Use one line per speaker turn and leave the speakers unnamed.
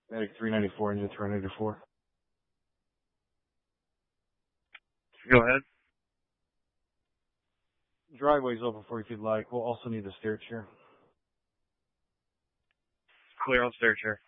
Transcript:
Medic 394, engine 394.
Go ahead.
Driveway's open for you if you'd like. We'll also need the stair chair.
Clear on stair chair.